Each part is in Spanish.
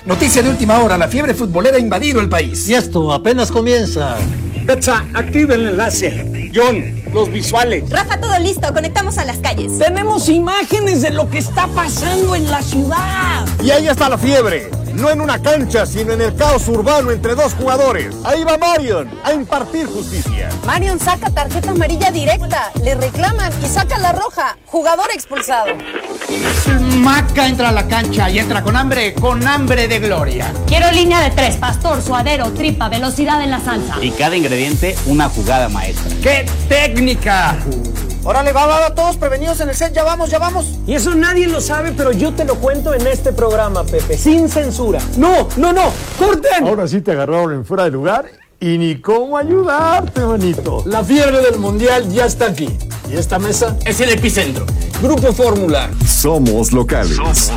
Noticia de última hora, la fiebre futbolera ha invadido el país. Y esto apenas comienza. Betsa, activa el enlace. John, los visuales. Rafa, todo listo, conectamos a las calles. Tenemos imágenes de lo que está pasando en la ciudad. Y ahí está la fiebre. No en una cancha, sino en el caos urbano entre dos jugadores. Ahí va Marion a impartir justicia. Marion saca tarjeta amarilla directa, le reclaman y saca la roja. Jugador expulsado. Maca entra a la cancha y entra con hambre de gloria. Quiero línea de 3, pastor, suadero, tripa, velocidad en la salsa. Y cada ingrediente una jugada maestra. ¡Qué técnica! Órale, va, todos prevenidos en el set, ya vamos. Y eso nadie lo sabe, pero yo te lo cuento en este programa, Pepe, sin censura. No, corten. Ahora sí te agarraron en fuera de lugar y ni cómo ayudarte, manito. La fiebre del mundial ya está aquí. Y esta mesa Es el epicentro. Grupo Fórmula. Somos locales.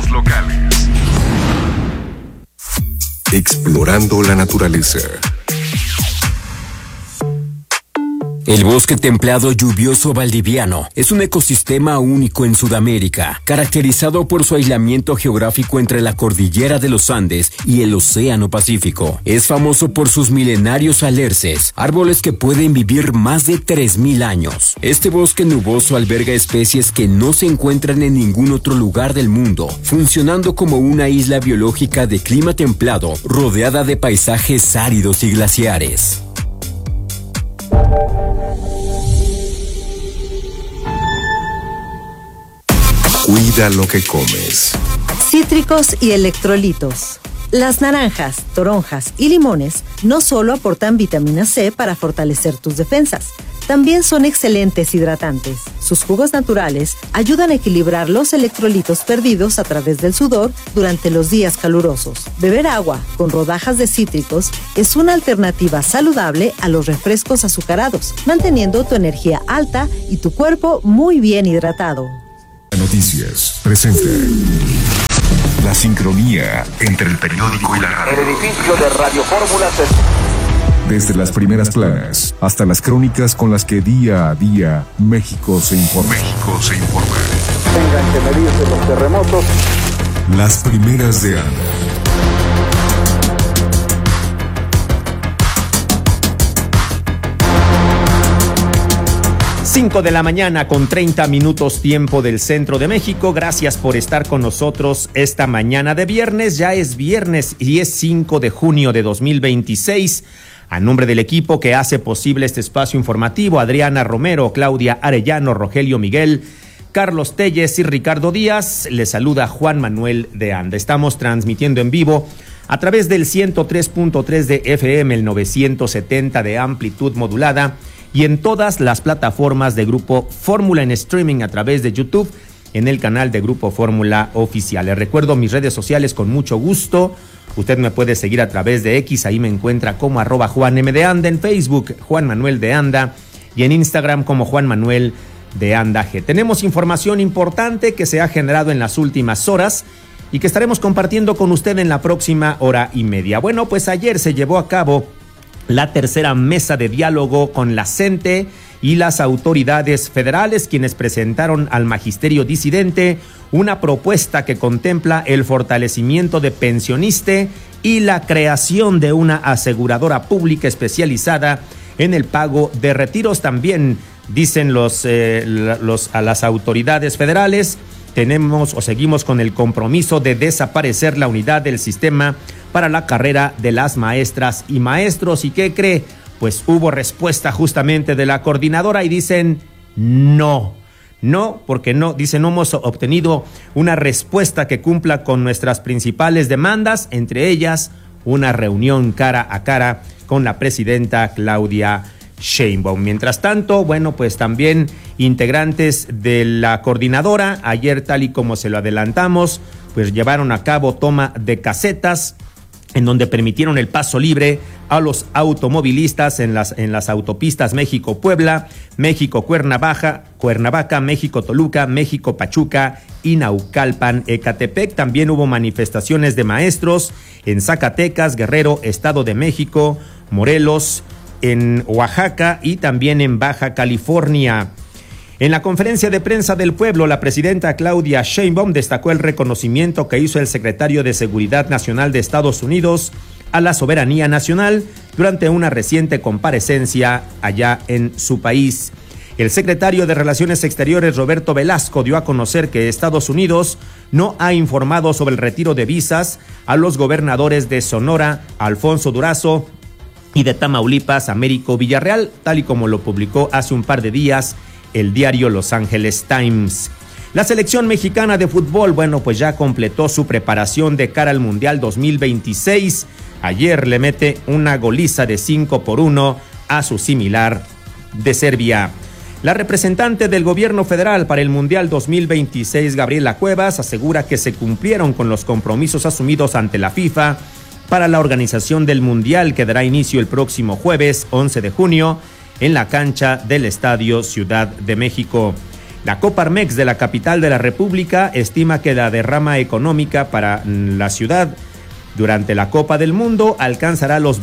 Explorando la naturaleza. El bosque templado lluvioso valdiviano es un ecosistema único en Sudamérica, caracterizado por su aislamiento geográfico entre la cordillera de los Andes y el Océano Pacífico. Es famoso por sus milenarios alerces, árboles que pueden vivir más de 3.000 años. Este bosque nuboso alberga especies que no se encuentran en ningún otro lugar del mundo, funcionando como una isla biológica de clima templado, rodeada de paisajes áridos y glaciares. Cuida lo que comes. Cítricos y electrolitos. Las naranjas, toronjas y limones no solo aportan vitamina C para fortalecer tus defensas, también son excelentes hidratantes. Sus jugos naturales ayudan a equilibrar los electrolitos perdidos a través del sudor durante los días calurosos. Beber agua con rodajas de cítricos es una alternativa saludable a los refrescos azucarados, manteniendo tu energía alta y tu cuerpo muy bien hidratado. Noticias presenta la sincronía entre el periódico y la radio. El edificio de Radio Fórmula Desde las primeras planas hasta las crónicas con las que día a día México se informa. Tengan que medirse los terremotos. Las primeras de Anda. 5 de la mañana con 30 minutos tiempo del centro de México. Gracias por estar con nosotros esta mañana de viernes. Ya es viernes y es 5 de junio de 2026. A nombre del equipo que hace posible este espacio informativo, Adriana Romero, Claudia Arellano, Rogelio Miguel, Carlos Telles y Ricardo Díaz, les saluda Juan Manuel de Anda. Estamos transmitiendo en vivo a través del 103.3 de FM, el 970 de amplitud modulada, y en todas las plataformas de Grupo Fórmula en streaming a través de YouTube, en el canal de Grupo Fórmula Oficial. Les recuerdo mis redes sociales con mucho gusto. Usted me puede seguir a través de X, ahí me encuentra como @JuanM_de_Anda, en Facebook Juan Manuel de Anda y en Instagram como Juan Manuel de Anda G. Tenemos información importante que se ha generado en las últimas horas y que estaremos compartiendo con usted en la próxima hora y media. Bueno, pues ayer se llevó a cabo la tercera mesa de diálogo con la CENTE y las autoridades federales, quienes presentaron al magisterio disidente una propuesta que contempla el fortalecimiento de Pensioniste y la creación de una aseguradora pública especializada en el pago de retiros. También dicen a las autoridades federales, tenemos o seguimos con el compromiso de desaparecer la unidad del sistema para la carrera de las maestras y maestros. ¿Y qué cree? Pues hubo respuesta justamente de la coordinadora y dicen no, porque no hemos obtenido una respuesta que cumpla con nuestras principales demandas, entre ellas una reunión cara a cara con la presidenta Claudia Sheinbaum. Mientras tanto, bueno, pues también integrantes de la coordinadora, ayer tal y como se lo adelantamos, pues llevaron a cabo toma de casetas en donde permitieron el paso libre a los automovilistas en las autopistas México-Puebla, México-Cuernavaca, México-Toluca, México-Pachuca y Naucalpan-Ecatepec. También hubo manifestaciones de maestros en Zacatecas, Guerrero, Estado de México, Morelos, en Oaxaca y también en Baja California. En la conferencia de prensa del pueblo, la presidenta Claudia Sheinbaum destacó el reconocimiento que hizo el secretario de Seguridad Nacional de Estados Unidos a la soberanía nacional durante una reciente comparecencia allá en su país. El secretario de Relaciones Exteriores, Roberto Velasco, dio a conocer que Estados Unidos no ha informado sobre el retiro de visas a los gobernadores de Sonora, Alfonso Durazo, y de Tamaulipas, Américo Villarreal, tal y como lo publicó hace un par de días el diario Los Angeles Times. La selección mexicana de fútbol, pues ya completó su preparación de cara al Mundial 2026. Ayer le mete una goliza de 5-1 a su similar de Serbia. La representante del gobierno federal para el Mundial 2026, Gabriela Cuevas, asegura que se cumplieron con los compromisos asumidos ante la FIFA para la organización del Mundial, que dará inicio el próximo jueves 11 de junio en la cancha del Estadio Ciudad de México. La Coparmex de la capital de la República estima que la derrama económica para la ciudad durante la Copa del Mundo alcanzará los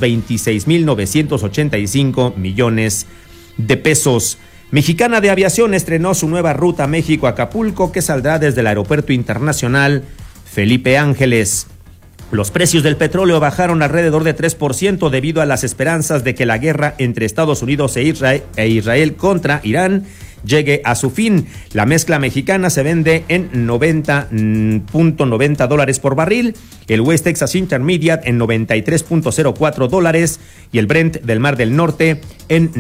26,985 millones de pesos. Mexicana de Aviación estrenó su nueva ruta México-Acapulco, que saldrá desde el Aeropuerto Internacional Felipe Ángeles. Los precios del petróleo bajaron alrededor de 3% debido a las esperanzas de que la guerra entre Estados Unidos e Israel contra Irán llegue a su fin. La mezcla mexicana se vende en $90.90 por barril, el West Texas Intermediate en $93.04 y el Brent del Mar del Norte en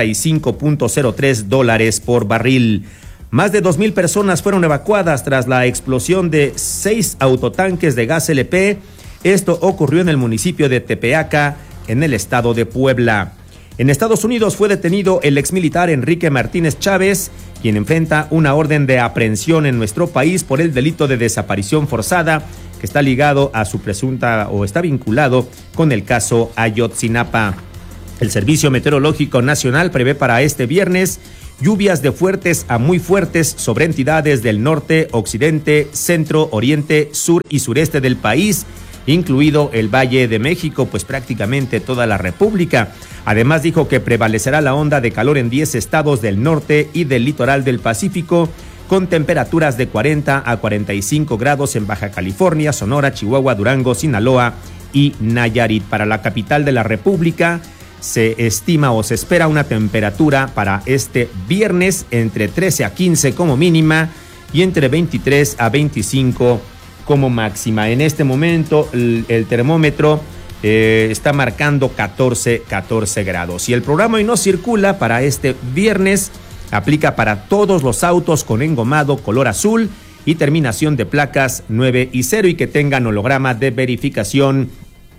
$95.03 por barril. Más de 2,000 personas fueron evacuadas tras la explosión de 6 autotanques de gas LP. Esto ocurrió en el municipio de Tepeaca, en el estado de Puebla. En Estados Unidos fue detenido el exmilitar Enrique Martínez Chávez, quien enfrenta una orden de aprehensión en nuestro país por el delito de desaparición forzada, que está ligado a su presunta o está vinculado con el caso Ayotzinapa. El Servicio Meteorológico Nacional prevé para este viernes lluvias de fuertes a muy fuertes sobre entidades del norte, occidente, centro, oriente, sur y sureste del país, incluido el Valle de México, pues prácticamente toda la República. Además dijo que prevalecerá la onda de calor en 10 estados del norte y del litoral del Pacífico, con temperaturas de 40 a 45 grados en Baja California, Sonora, Chihuahua, Durango, Sinaloa y Nayarit. Para la capital de la República se estima o se espera una temperatura para este viernes entre 13 a 15 como mínima y entre 23 a 25 como máxima. En este momento el termómetro está marcando 14 grados. Y el programa Hoy No Circula para este viernes aplica para todos los autos con engomado color azul y terminación de placas 9 y 0 y que tengan holograma de verificación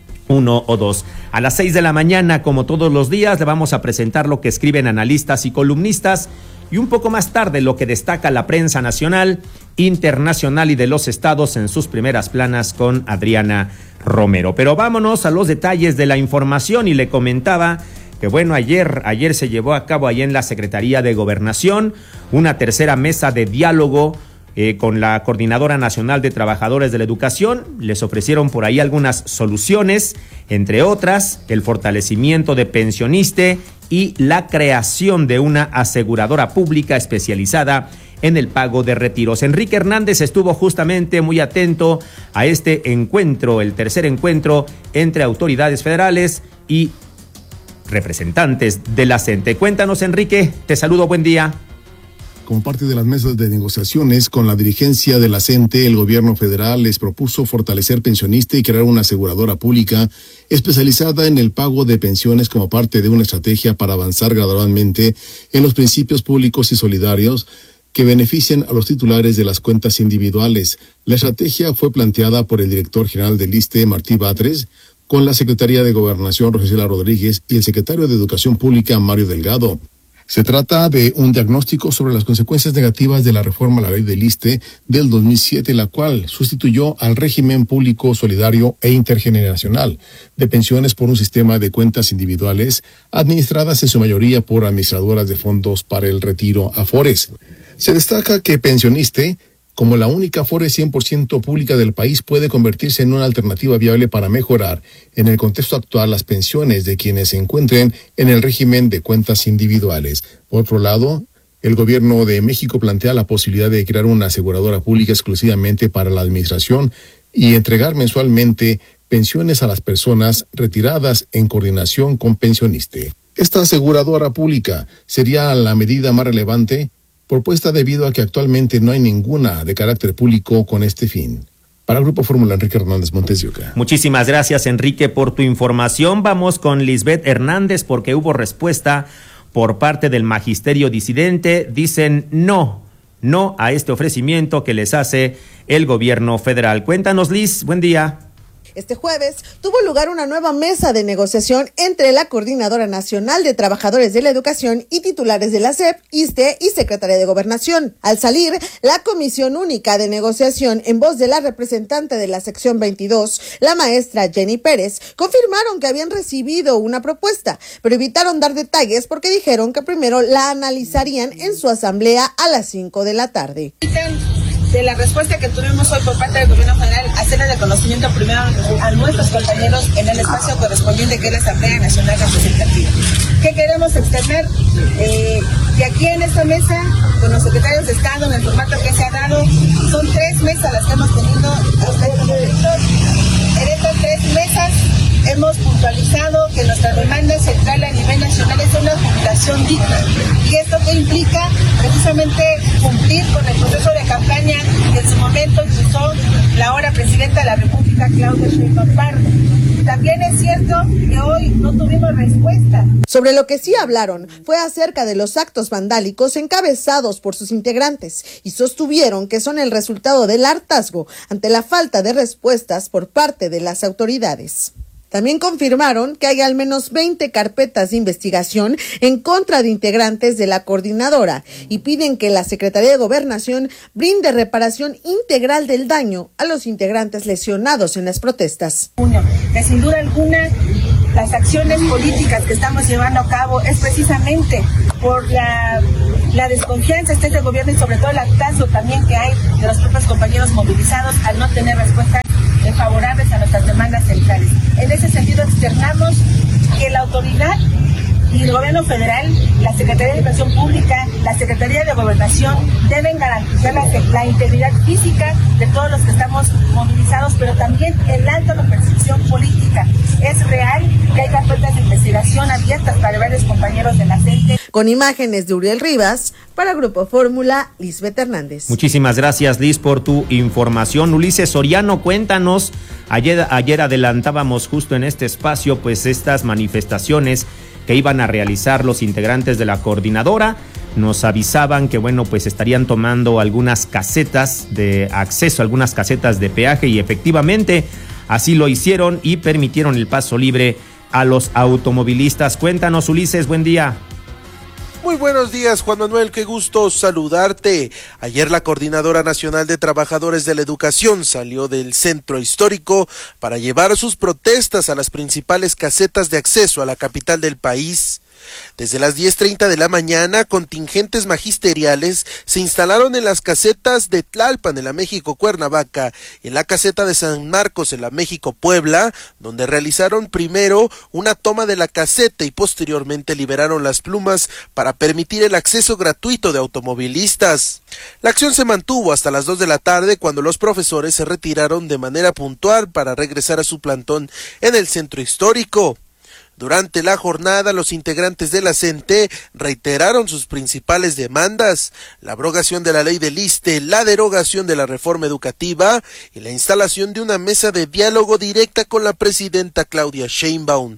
1 o 2. A las 6 de la mañana, como todos los días, le vamos a presentar lo que escriben analistas y columnistas, y un poco más tarde lo que destaca la prensa nacional, internacional y de los estados en sus primeras planas con Adriana Romero. Pero vámonos a los detalles de la información, y le comentaba que ayer se llevó a cabo ahí en la Secretaría de Gobernación una tercera mesa de diálogo con la Coordinadora Nacional de Trabajadores de la Educación. Les ofrecieron por ahí algunas soluciones, entre otras el fortalecimiento de Pensioniste y la creación de una aseguradora pública especializada en el pago de retiros. Enrique Hernández estuvo justamente muy atento a este encuentro, el tercer encuentro entre autoridades federales y representantes de la CENTE. Cuéntanos, Enrique, te saludo, buen día. Como parte de las mesas de negociaciones con la dirigencia de la CENTE, el gobierno federal les propuso fortalecer Pensioniste y crear una aseguradora pública especializada en el pago de pensiones como parte de una estrategia para avanzar gradualmente en los principios públicos y solidarios que beneficien a los titulares de las cuentas individuales. La estrategia fue planteada por el director general del ISSSTE, Martí Batres, con la Secretaría de Gobernación, Rosicela Rodríguez, y el secretario de Educación Pública, Mario Delgado. Se trata de un diagnóstico sobre las consecuencias negativas de la reforma a la ley del ISSSTE del 2007, la cual sustituyó al régimen público, solidario e intergeneracional de pensiones por un sistema de cuentas individuales administradas en su mayoría por administradoras de fondos para el retiro, Afores. Se destaca que Pensioniste, como la única Afore 100% pública del país, puede convertirse en una alternativa viable para mejorar, en el contexto actual, las pensiones de quienes se encuentren en el régimen de cuentas individuales. Por otro lado, El gobierno de México plantea la posibilidad de crear una aseguradora pública exclusivamente para la administración y entregar mensualmente pensiones a las personas retiradas en coordinación con Pensioniste. Esta aseguradora pública sería la medida más relevante propuesta debido a que actualmente no hay ninguna de carácter público con este fin. Para el Grupo Fórmula, Enrique Hernández Montes de Oca. Muchísimas gracias, Enrique, por tu información. Vamos con Lisbeth Hernández porque hubo respuesta por parte del magisterio disidente. Dicen no a este ofrecimiento que les hace el gobierno federal. Cuéntanos, Liz, buen día. Este jueves tuvo lugar una nueva mesa de negociación entre la Coordinadora Nacional de Trabajadores de la Educación y titulares de la SEP, ISSSTE y Secretaría de Gobernación. Al salir, la Comisión Única de Negociación, en voz de la representante de la sección 22, la maestra Jenny Pérez, confirmaron que habían recibido una propuesta, pero evitaron dar detalles porque dijeron que primero la analizarían en su asamblea a las 5 de la tarde. De la respuesta que tuvimos hoy por parte del gobierno federal, hacerle de conocimiento primero a nuestros compañeros en el espacio correspondiente que es la Asamblea Nacional Representativa. ¿Qué queremos externar? Que aquí en esta mesa, con los secretarios de Estado, en el formato que se ha dado, son 3 mesas las que hemos tenido hasta este momento. En estas 3 mesas hemos puntualizado que nuestra demanda central a nivel nacional es una jubilación digna. ¿Y esto qué implica? Precisamente cumplir con el proceso de campaña que en su momento impulsó la ahora presidenta de la República, Claudia Sheinbaum Pardo. También es cierto que hoy no tuvimos respuesta. Sobre lo que sí hablaron fue acerca de los actos vandálicos encabezados por sus integrantes y sostuvieron que son el resultado del hartazgo ante la falta de respuestas por parte de las autoridades. También confirmaron que hay al menos 20 carpetas de investigación en contra de integrantes de la coordinadora y piden que la Secretaría de Gobernación brinde reparación integral del daño a los integrantes lesionados en las protestas. Que sin duda alguna las acciones políticas que estamos llevando a cabo es precisamente por la desconfianza de este gobierno y sobre todo el hartazgo también que hay de los propios compañeros movilizados al no tener respuestas favorables a nuestras demandas centrales. En ese sentido externamos que la autoridad y el gobierno federal, la Secretaría de Educación Pública, la Secretaría de Gobernación deben garantizar la integridad física de todos los que estamos movilizados, pero también el alto de percepción política. Es real que hay carpetas de investigación abiertas para varios compañeros de la CENTE. Con imágenes de Uriel Rivas, para Grupo Fórmula, Lisbeth Hernández. Muchísimas gracias, Liz, por tu información. Ulises Soriano, cuéntanos. Ayer adelantábamos justo en este espacio, pues estas manifestaciones que iban a realizar los integrantes de la coordinadora. Nos avisaban que, bueno, pues estarían tomando algunas casetas de acceso, algunas casetas de peaje, y efectivamente así lo hicieron y permitieron el paso libre a los automovilistas. Cuéntanos, Ulises, buen día. Muy buenos días, Juan Manuel, qué gusto saludarte. Ayer la Coordinadora Nacional de Trabajadores de la Educación salió del centro histórico para llevar sus protestas a las principales casetas de acceso a la capital del país. Desde las 10:30 de la mañana, contingentes magisteriales se instalaron en las casetas de Tlalpan, en la México-Cuernavaca, y en la caseta de San Marcos, en la México-Puebla, donde realizaron primero una toma de la caseta y posteriormente liberaron las plumas para permitir el acceso gratuito de automovilistas. La acción se mantuvo hasta las 2 de la tarde, cuando los profesores se retiraron de manera puntual para regresar a su plantón en el centro histórico. Durante la jornada, los integrantes de la CENTE reiteraron sus principales demandas: la abrogación de la ley del ISSSTE, la derogación de la reforma educativa y la instalación de una mesa de diálogo directa con la presidenta Claudia Sheinbaum.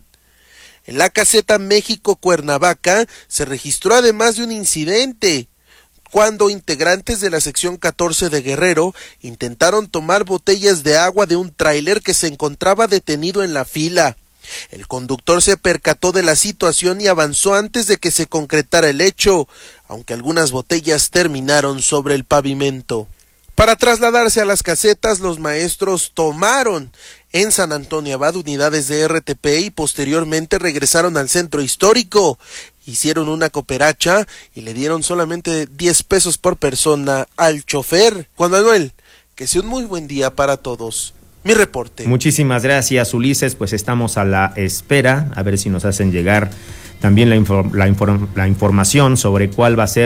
En la caseta México-Cuernavaca se registró además de un incidente, cuando integrantes de la sección 14 de Guerrero intentaron tomar botellas de agua de un tráiler que se encontraba detenido en la fila. El conductor se percató de la situación y avanzó antes de que se concretara el hecho, aunque algunas botellas terminaron sobre el pavimento. Para trasladarse a las casetas, los maestros tomaron en San Antonio Abad unidades de RTP y posteriormente regresaron al centro histórico. Hicieron una cooperacha y le dieron solamente 10 pesos por persona al chofer. Juan Manuel, que sea un muy buen día para todos. Mi reporte. Muchísimas gracias, Ulises. Pues estamos a la espera, a ver si nos hacen llegar también la información sobre cuál va a ser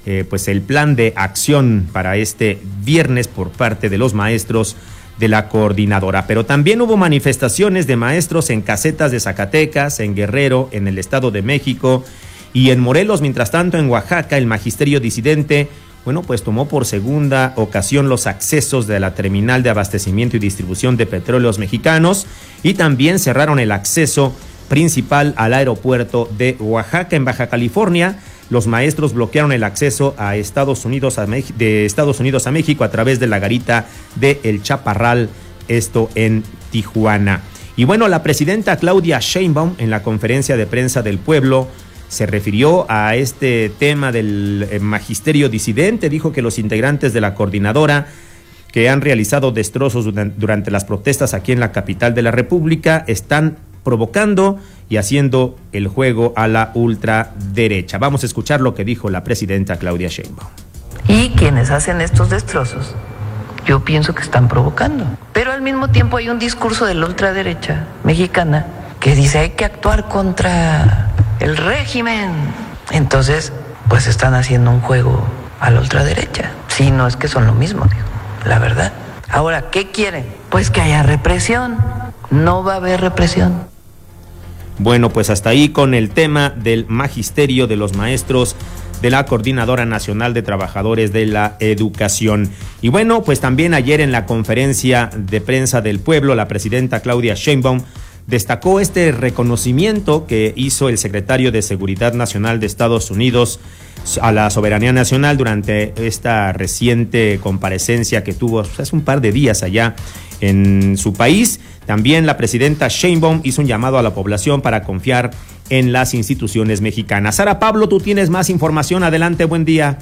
pues el plan de acción para este viernes por parte de los maestros de la coordinadora. Pero también hubo manifestaciones de maestros en casetas de Zacatecas, en Guerrero, en el Estado de México y en Morelos. Mientras tanto, en Oaxaca, el magisterio disidente, bueno, pues tomó por segunda ocasión los accesos de la terminal de abastecimiento y distribución de petróleos mexicanos y también cerraron el acceso principal al aeropuerto de Oaxaca. En Baja California, los maestros bloquearon el acceso a Estados Unidos de Estados Unidos a México a través de la garita de El Chaparral, esto en Tijuana. Y bueno, la presidenta Claudia Sheinbaum en la conferencia de prensa del pueblo se refirió a este tema del magisterio disidente. Dijo que los integrantes de la coordinadora que han realizado destrozos durante las protestas aquí en la capital de la República están provocando y haciendo el juego a la ultraderecha. Vamos a escuchar lo que dijo la presidenta Claudia Sheinbaum. Y quienes hacen estos destrozos, yo pienso que están provocando. Pero al mismo tiempo hay un discurso de la ultraderecha mexicana que dice hay que actuar contra el régimen. Entonces, pues están haciendo un juego a la ultraderecha. Sí, no es que son lo mismo, digo, la verdad. Ahora, ¿qué quieren? Pues que haya represión. No va a haber represión. Bueno, pues hasta ahí con el tema del magisterio de los maestros de la Coordinadora Nacional de Trabajadores de la Educación. Y bueno, pues también ayer en la conferencia de prensa del pueblo, la presidenta Claudia Sheinbaum destacó este reconocimiento que hizo el secretario de Seguridad Nacional de Estados Unidos a la soberanía nacional durante esta reciente comparecencia que tuvo hace un par de días allá en su país. También la presidenta Sheinbaum hizo un llamado a la población para confiar en las instituciones mexicanas. Sara Pablo, tú tienes más información. Adelante, buen día.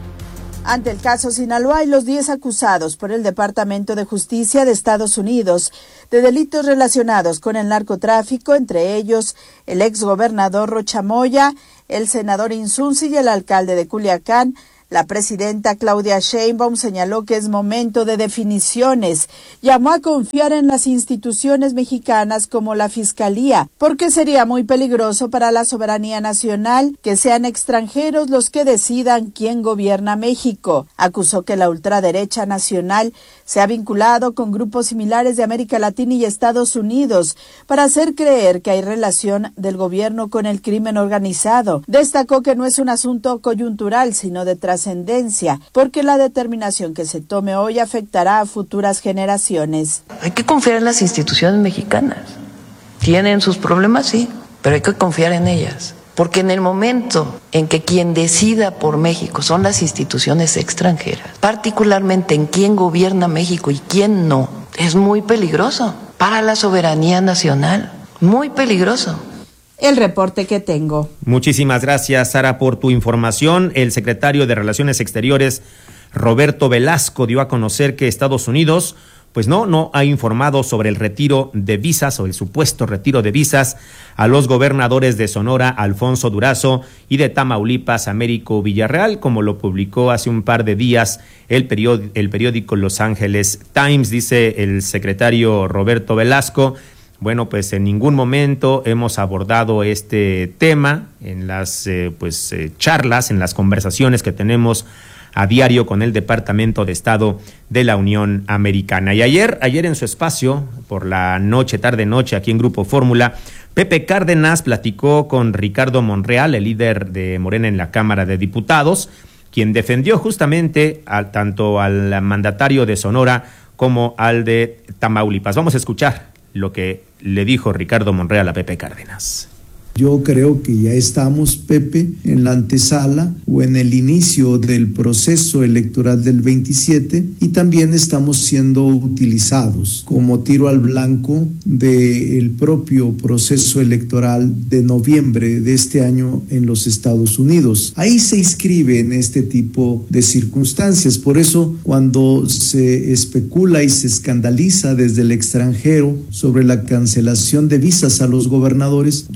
Ante el caso Sinaloa y los 10 acusados por el Departamento de Justicia de Estados Unidos de delitos relacionados con el narcotráfico, entre ellos el exgobernador Rocha Moya, el senador Insunzi y el alcalde de Culiacán, la presidenta Claudia Sheinbaum señaló que es momento de definiciones. Llamó a confiar en las instituciones mexicanas como la Fiscalía, porque sería muy peligroso para la soberanía nacional que sean extranjeros los que decidan quién gobierna México. Acusó que la ultraderecha nacional se ha vinculado con grupos similares de América Latina y Estados Unidos para hacer creer que hay relación del gobierno con el crimen organizado. Destacó que no es un asunto coyuntural, sino de trascendencia, porque la determinación que se tome hoy afectará a futuras generaciones. Hay que confiar en las instituciones mexicanas. Tienen sus problemas, sí, pero hay que confiar en ellas. Porque en el momento en que quien decida por México son las instituciones extranjeras, particularmente en quién gobierna México y quién no, es muy peligroso para la soberanía nacional, muy peligroso. El reporte que tengo. Muchísimas gracias, Sara, por tu información. El secretario de Relaciones Exteriores, Roberto Velasco, dio a conocer que Estados Unidos pues no ha informado sobre el retiro de visas o el supuesto retiro de visas a los gobernadores de Sonora, Alfonso Durazo, y de Tamaulipas, Américo Villarreal, como lo publicó hace un par de días el periódico Los Angeles Times. Dice el secretario Roberto Velasco, bueno, pues en ningún momento hemos abordado este tema en las charlas, en las conversaciones que tenemos a diario con el Departamento de Estado de la Unión Americana. Y ayer en su espacio, por la noche, tarde-noche, aquí en Grupo Fórmula, Pepe Cárdenas platicó con Ricardo Monreal, el líder de Morena en la Cámara de Diputados, quien defendió justamente tanto al mandatario de Sonora como al de Tamaulipas. Vamos a escuchar lo que le dijo Ricardo Monreal a Pepe Cárdenas. Yo creo que ya estamos, Pepe, en la antesala o en el inicio del proceso electoral del 27 y también estamos siendo utilizados como tiro al blanco del propio proceso electoral de noviembre de este año en los Estados Unidos. Ahí se inscribe en este tipo de circunstancias. Por eso, cuando se especula y se escandaliza desde el extranjero sobre la cancelación de visas a los gobernadores, yo les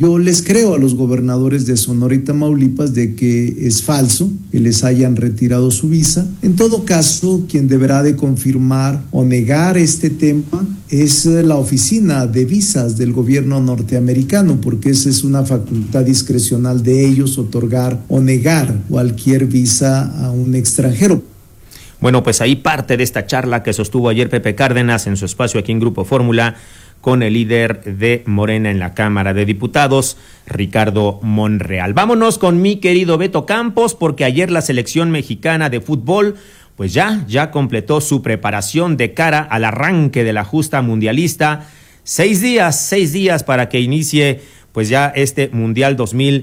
creo a los gobernadores de Sonora y Tamaulipas de que es falso que les hayan retirado su visa. En todo caso, quien deberá de confirmar o negar este tema es la oficina de visas del gobierno norteamericano, porque esa es una facultad discrecional de ellos, otorgar o negar cualquier visa a un extranjero. Bueno, pues ahí parte de esta charla que sostuvo ayer Pepe Cárdenas en su espacio aquí en Grupo Fórmula con el líder de Morena en la Cámara de Diputados, Ricardo Monreal. Vámonos con mi querido Beto Campos, porque ayer la selección mexicana de fútbol pues ya completó su preparación de cara al arranque de la justa mundialista. 6 días para que inicie pues ya este Mundial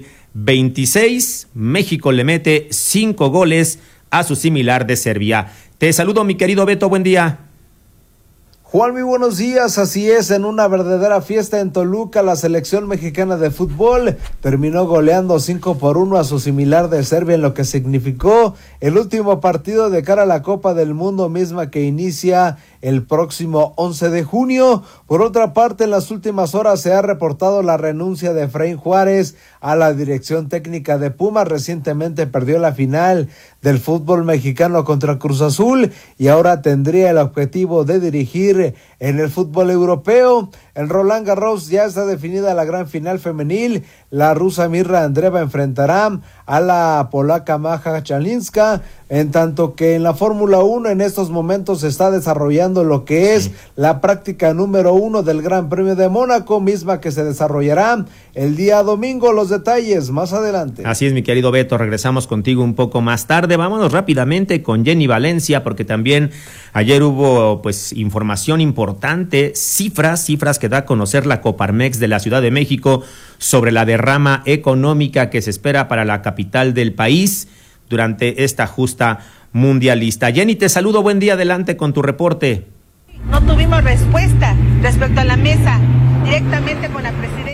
2026. México le mete 5 goles a su similar de Serbia. Te saludo, mi querido Beto, buen día. Juan, muy buenos días. Así es, en una verdadera fiesta en Toluca, la selección mexicana de fútbol terminó goleando 5-1 a su similar de Serbia, en lo que significó el último partido de cara a la Copa del Mundo, misma que inicia el próximo 11 de junio. Por otra parte, en las últimas horas se ha reportado la renuncia de Efraín Juárez a la dirección técnica de Pumas. Recientemente perdió la final del fútbol mexicano contra Cruz Azul y ahora tendría el objetivo de dirigir en el fútbol europeo. En Roland Garros ya está definida la gran final femenil. La rusa Mirra Andreeva enfrentará a la polaca Maja Chalinska, en tanto que en la Fórmula 1 en estos momentos se está desarrollando lo que es la práctica número 1 del Gran Premio de Mónaco, misma que se desarrollará el día domingo. Los detalles más adelante. Así es, mi querido Beto, regresamos contigo un poco más tarde. Vámonos rápidamente con Jenny Valencia, porque también ayer hubo pues información importante, cifras que da a conocer la Coparmex de la Ciudad de México sobre la derrama económica que se espera para la capital del país durante esta justa mundialista. Jenny, te saludo, buen día, adelante con tu reporte. No tuvimos respuesta respecto a la mesa directamente con la presidenta.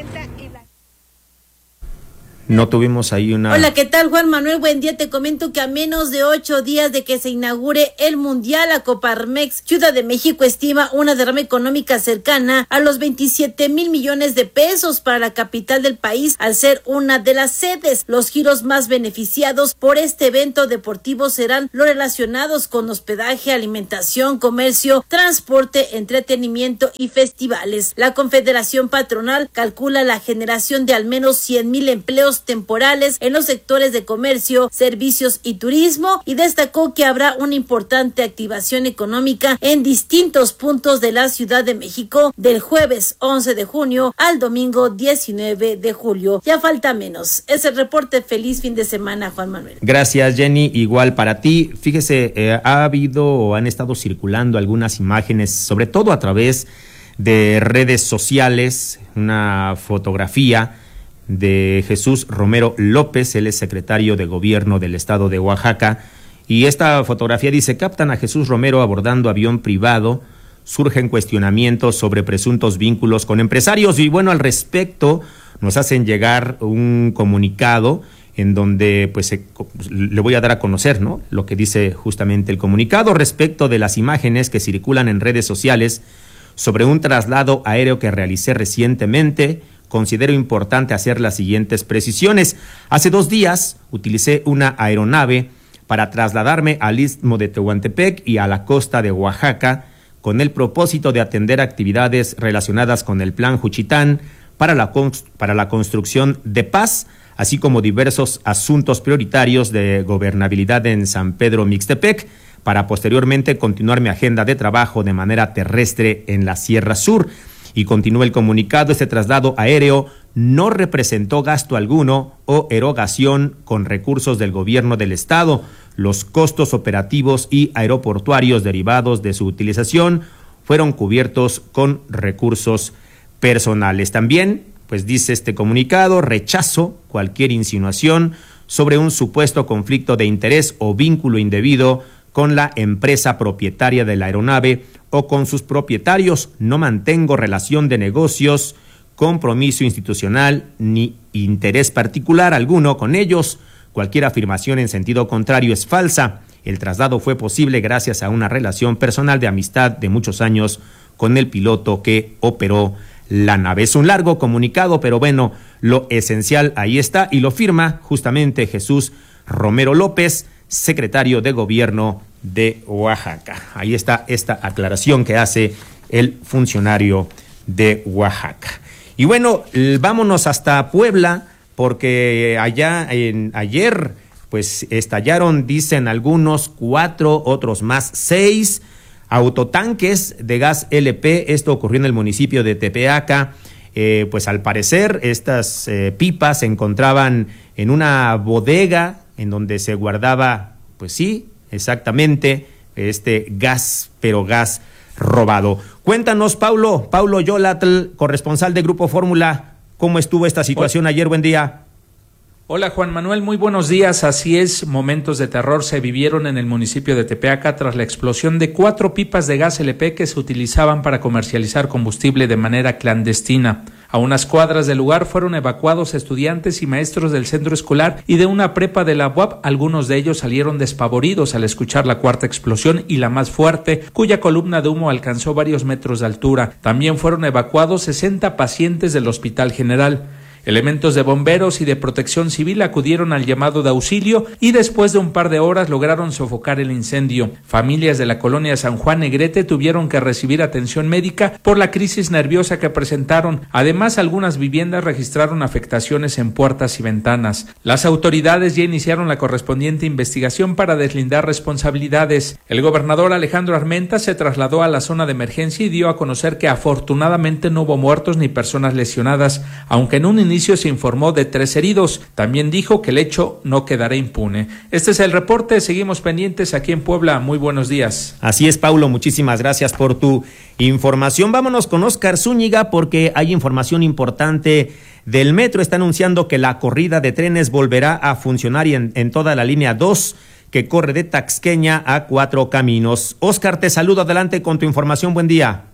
No tuvimos ahí una... Hola, ¿qué tal, Juan Manuel? Buen día. Te comento que a menos de 8 días de que se inaugure el Mundial, la Coparmex Ciudad de México estima una derrama económica cercana a los 27,000 millones de pesos para la capital del país, al ser una de las sedes. Los giros más beneficiados por este evento deportivo serán los relacionados con hospedaje, alimentación, comercio, transporte, entretenimiento y festivales. La Confederación Patronal calcula la generación de al menos 100,000 empleos temporales en los sectores de comercio, servicios y turismo, y destacó que habrá una importante activación económica en distintos puntos de la Ciudad de México del jueves 11 de junio al domingo 19 de julio. Ya falta menos. Es el reporte. Feliz fin de semana, Juan Manuel. Gracias, Jenny. Igual para ti. Fíjese, ha habido o han estado circulando algunas imágenes, sobre todo a través de redes sociales, una fotografía de Jesús Romero López. Él es secretario de Gobierno del Estado de Oaxaca, y esta fotografía dice: captan a Jesús Romero abordando avión privado, surgen cuestionamientos sobre presuntos vínculos con empresarios. Y bueno, al respecto nos hacen llegar un comunicado en donde pues le voy a dar a conocer, ¿no?, lo que dice justamente el comunicado respecto de las imágenes que circulan en redes sociales sobre un traslado aéreo que realicé recientemente. Considero importante hacer las siguientes precisiones. Hace 2 días utilicé una aeronave para trasladarme al Istmo de Tehuantepec y a la costa de Oaxaca con el propósito de atender actividades relacionadas con el Plan Juchitán para la construcción de paz, así como diversos asuntos prioritarios de gobernabilidad en San Pedro Mixtepec, para posteriormente continuar mi agenda de trabajo de manera terrestre en la Sierra Sur. Y continúa el comunicado: este traslado aéreo no representó gasto alguno o erogación con recursos del gobierno del estado. Los costos operativos y aeroportuarios derivados de su utilización fueron cubiertos con recursos personales. También, pues dice este comunicado: rechazo cualquier insinuación sobre un supuesto conflicto de interés o vínculo indebido con la empresa propietaria de la aeronave o con sus propietarios. No mantengo relación de negocios, compromiso institucional ni interés particular alguno con ellos. Cualquier afirmación en sentido contrario es falsa. El traslado fue posible gracias a una relación personal de amistad de muchos años con el piloto que operó la nave. Es un largo comunicado, pero bueno, lo esencial ahí está, y lo firma justamente Jesús Romero López, secretario de Gobierno de Oaxaca. Ahí está esta aclaración que hace el funcionario de Oaxaca. Y bueno, vámonos hasta Puebla, porque ayer pues estallaron, dicen algunos, 4, otros más 6 autotanques de gas LP. Esto ocurrió en el municipio de Tepeaca. Pues al parecer estas pipas se encontraban en una bodega en donde se guardaba, pues sí, exactamente, este gas, pero gas robado. Cuéntanos, Paulo Yolatl, corresponsal de Grupo Fórmula, ¿cómo estuvo esta situación ayer? Buen día. Hola Juan Manuel, muy buenos días. Así es, momentos de terror se vivieron en el municipio de Tepeaca tras la explosión de 4 pipas de gas LP que se utilizaban para comercializar combustible de manera clandestina. A unas cuadras del lugar fueron evacuados estudiantes y maestros del centro escolar y de una prepa de la UAP. Algunos de ellos salieron despavoridos al escuchar la cuarta explosión y la más fuerte, cuya columna de humo alcanzó varios metros de altura. También fueron evacuados 60 pacientes del Hospital General. Elementos de bomberos y de protección civil acudieron al llamado de auxilio y después de un par de horas lograron sofocar el incendio. Familias de la colonia San Juan Negrete tuvieron que recibir atención médica por la crisis nerviosa que presentaron. Además, algunas viviendas registraron afectaciones en puertas y ventanas. Las autoridades ya iniciaron la correspondiente investigación para deslindar responsabilidades. El gobernador Alejandro Armenta se trasladó a la zona de emergencia y dio a conocer que afortunadamente no hubo muertos ni personas lesionadas, aunque en un inicio se informó de 3 heridos. También dijo que el hecho no quedará impune. Este es el reporte, seguimos pendientes aquí en Puebla. Muy buenos días. Así es, Paulo, muchísimas gracias por tu información. Vámonos con Óscar Zúñiga porque hay información importante del metro. Está anunciando que la corrida de trenes volverá a funcionar y en toda la línea 2 que corre de Taxqueña a 4 Caminos. Óscar, te saludo, adelante con tu información, buen día.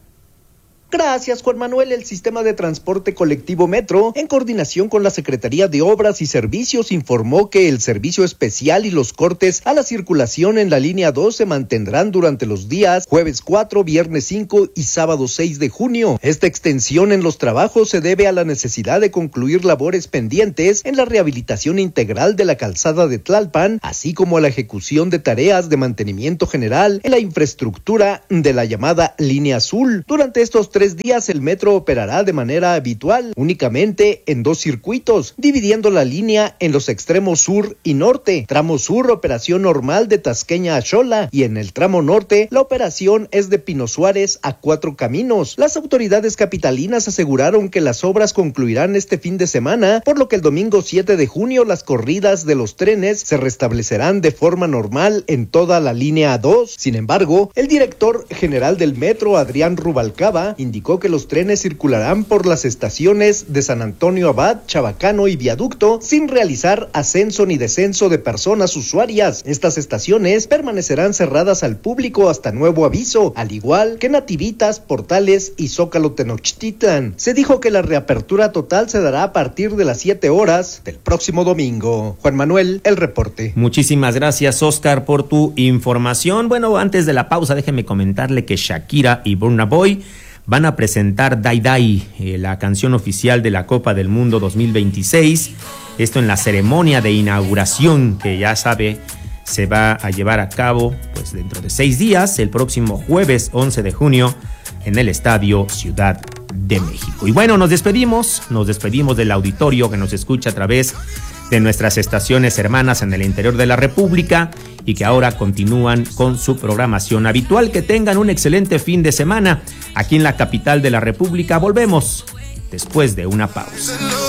Gracias, Juan Manuel. El sistema de transporte colectivo Metro, en coordinación con la Secretaría de Obras y Servicios, informó que el servicio especial y los cortes a la circulación en la línea 2 se mantendrán durante los días jueves 4, viernes 5 y sábado 6 de junio. Esta extensión en los trabajos se debe a la necesidad de concluir labores pendientes en la rehabilitación integral de la calzada de Tlalpan, así como a la ejecución de tareas de mantenimiento general en la infraestructura de la llamada línea azul. Durante estos 3 días el metro operará de manera habitual, únicamente en 2 circuitos, dividiendo la línea en los extremos sur y norte. Tramo sur, operación normal de Tasqueña a Xola, y en el tramo norte, la operación es de Pino Suárez a 4 Caminos. Las autoridades capitalinas aseguraron que las obras concluirán este fin de semana, por lo que el domingo 7 de junio las corridas de los trenes se restablecerán de forma normal en toda la línea 2. Sin embargo, el director general del metro, Adrián Rubalcaba, indicó que los trenes circularán por las estaciones de San Antonio Abad, Chabacano y Viaducto sin realizar ascenso ni descenso de personas usuarias. Estas estaciones permanecerán cerradas al público hasta nuevo aviso, al igual que Nativitas, Portales y Zócalo Tenochtitlan. Se dijo que la reapertura total se dará a partir de las 7 horas del próximo domingo. Juan Manuel, el reporte. Muchísimas gracias, Óscar, por tu información. Bueno, antes de la pausa, déjeme comentarle que Shakira y Burna Boy van a presentar Dai Dai, la canción oficial de la Copa del Mundo 2026. Esto en la ceremonia de inauguración que ya sabe se va a llevar a cabo pues dentro de 6 días, el próximo jueves 11 de junio en el Estadio Ciudad de México. Y bueno, nos despedimos del auditorio que nos escucha a través de nuestras estaciones hermanas en el interior de la República y que ahora continúan con su programación habitual. Que tengan un excelente fin de semana aquí en la capital de la República. Volvemos después de una pausa.